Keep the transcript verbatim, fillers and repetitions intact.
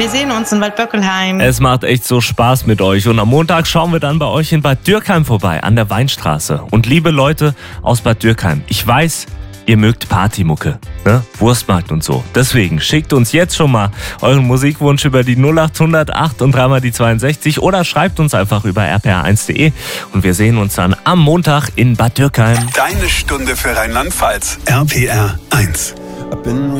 Wir sehen uns in Waldböckelheim. Es macht echt so Spaß mit euch. Und am Montag schauen wir dann bei euch in Bad Dürkheim vorbei, an der Weinstraße. Und liebe Leute aus Bad Dürkheim, ich weiß, ihr mögt Partymucke, ne? Wurstmarkt und so. Deswegen schickt uns jetzt schon mal euren Musikwunsch über die null acht hundert acht und dreimal die zweiundsechzig oder schreibt uns einfach über r p r eins punkt de und wir sehen uns dann am Montag in Bad Dürkheim. Deine Stunde für Rheinland-Pfalz. R P R eins.